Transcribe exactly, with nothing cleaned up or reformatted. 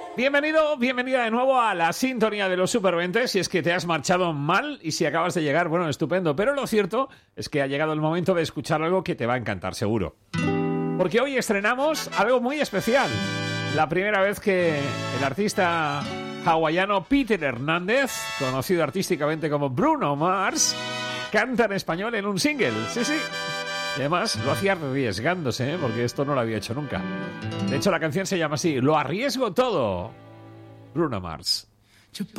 Bienvenido, bienvenida de nuevo a la sintonía de los Super veinte. Si es que te has marchado mal y si acabas de llegar, bueno, estupendo. Pero lo cierto es que ha llegado el momento de escuchar algo que te va a encantar, seguro. Porque hoy estrenamos algo muy especial. La primera vez que el artista hawaiano Peter Hernández, conocido artísticamente como Bruno Mars, canta en español en un single. Sí, sí. Y además lo hacía arriesgándose, ¿eh? Porque esto no lo había hecho nunca. De hecho, la canción se llama así: Lo arriesgo todo. Bruno Mars.